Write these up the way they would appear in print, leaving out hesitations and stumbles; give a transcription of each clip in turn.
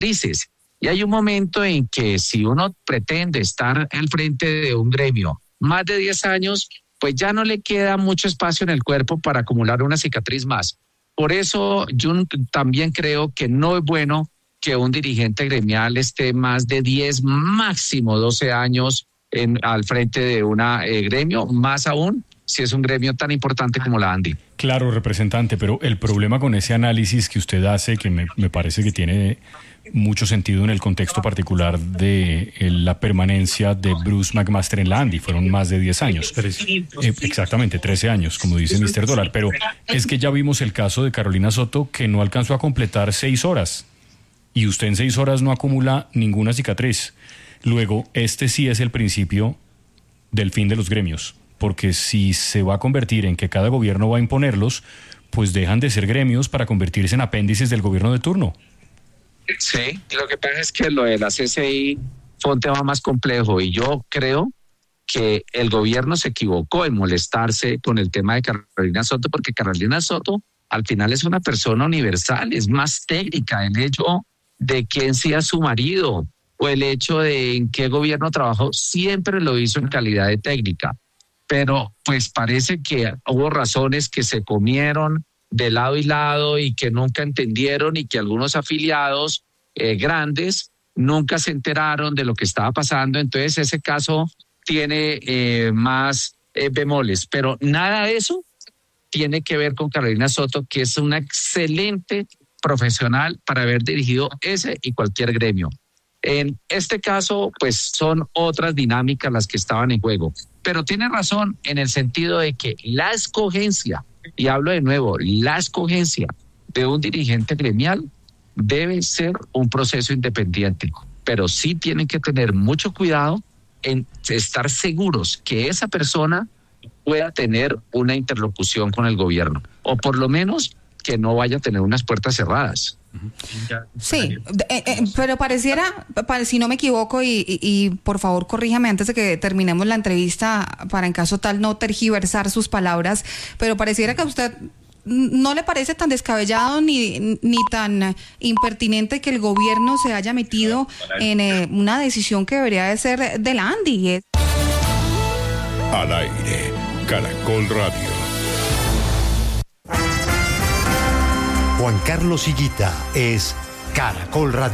cicatrices. Y hay un momento en que si uno pretende estar al frente de un gremio más de 10 años, pues ya no le queda mucho espacio en el cuerpo para acumular una cicatriz más. Por eso yo también creo que no es bueno que un dirigente gremial esté más de 10, máximo 12 años al frente de una gremio, más aún si es un gremio tan importante como la ANDI. Claro, representante, pero el problema con ese análisis que usted hace, que me parece que tiene mucho sentido en el contexto particular de la permanencia de Bruce McMaster en la ANDI, fueron más de 10 años. Exactamente, 13 años, como dice Mr. Dólar, pero es que ya vimos el caso de Carolina Soto, que no alcanzó a completar 6 horas, y usted en 6 horas no acumula ninguna cicatriz. Luego, este sí es el principio del fin de los gremios, porque si se va a convertir en que cada gobierno va a imponerlos, pues dejan de ser gremios para convertirse en apéndices del gobierno de turno. Sí, lo que pasa es que lo de la CCI fue un tema más complejo y yo creo que el gobierno se equivocó en molestarse con el tema de Carolina Soto, porque Carolina Soto al final es una persona universal, es más técnica. El hecho de quién sea su marido o el hecho de en qué gobierno trabajó, siempre lo hizo en calidad de técnica. Pero pues parece que hubo razones que se comieron de lado y lado y que nunca entendieron, y que algunos afiliados grandes nunca se enteraron de lo que estaba pasando. Entonces ese caso tiene más bemoles, pero nada de eso tiene que ver con Carolina Soto, que es una excelente profesional para haber dirigido ese y cualquier gremio. En este caso, pues son otras dinámicas las que estaban en juego. Pero tiene razón en el sentido de que la escogencia, y hablo de nuevo, la escogencia de un dirigente gremial debe ser un proceso independiente. Pero sí tienen que tener mucho cuidado en estar seguros que esa persona pueda tener una interlocución con el gobierno, o por lo menos que no vaya a tener unas puertas cerradas. Sí, pero pareciera, si no me equivoco, y por favor corríjame antes de que terminemos la entrevista para en caso tal no tergiversar sus palabras, pero pareciera que a usted no le parece tan descabellado ni tan impertinente que el gobierno se haya metido en una decisión que debería de ser de la ANDI. Al aire, Caracol Radio. Juan Carlos Higuita es Caracol Radio.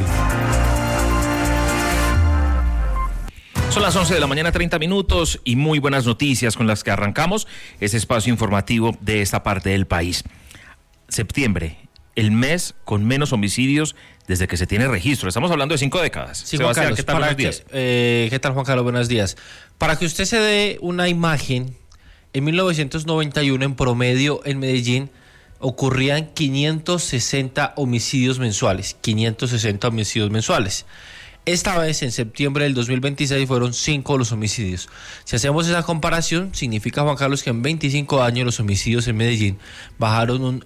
Son las 11 de la mañana, 30 minutos, y muy buenas noticias con las que arrancamos este espacio informativo de esta parte del país. Septiembre, el mes con menos homicidios desde que se tiene registro. Estamos hablando de 5 décadas. Sí, Juan Carlos, ¿qué tal? Buenos días. ¿Qué tal, Juan Carlos? Buenos días. Para que usted se dé una imagen, en 1991 en promedio en Medellín ocurrían 560 homicidios mensuales. 560 homicidios mensuales. Esta vez, en septiembre del 2026, fueron 5 los homicidios. Si hacemos esa comparación, significa, Juan Carlos, que en 25 años los homicidios en Medellín bajaron un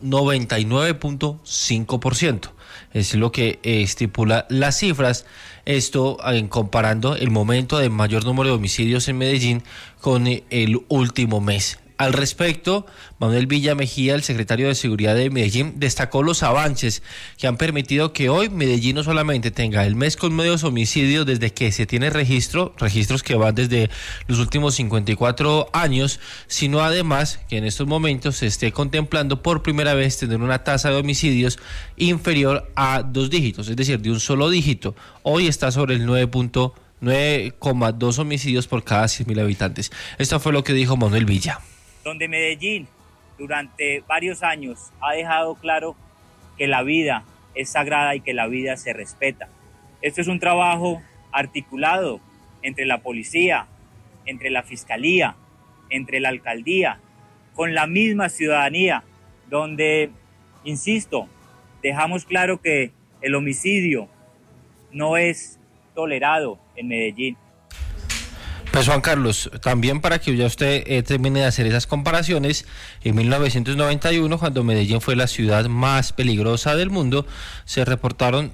99.5%. Es lo que estipula las cifras. Esto en comparando el momento de mayor número de homicidios en Medellín con el último mes. Al respecto, Manuel Villa Mejía, el secretario de Seguridad de Medellín, destacó los avances que han permitido que hoy Medellín no solamente tenga el mes con medios homicidios desde que se tiene registros que van desde los últimos 54 años, sino además que en estos momentos se esté contemplando por primera vez tener una tasa de homicidios inferior a 2 dígitos, es decir, de un solo dígito. Hoy está sobre el 9,2 homicidios por cada 100.000 habitantes. Esto fue lo que dijo Manuel Villa. Donde Medellín durante varios años ha dejado claro que la vida es sagrada y que la vida se respeta. Esto es un trabajo articulado entre la policía, entre la fiscalía, entre la alcaldía, con la misma ciudadanía, donde, insisto, dejamos claro que el homicidio no es tolerado en Medellín. Pues Juan Carlos, también para que ya usted termine de hacer esas comparaciones, en 1991, cuando Medellín fue la ciudad más peligrosa del mundo, se reportaron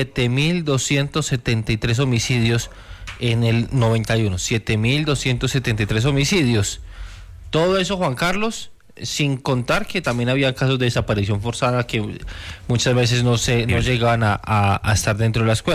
7.273 homicidios en el 91, 7.273 homicidios. Todo eso, Juan Carlos, sin contar que también había casos de desaparición forzada que muchas veces no llegaban a estar dentro de las cuentas.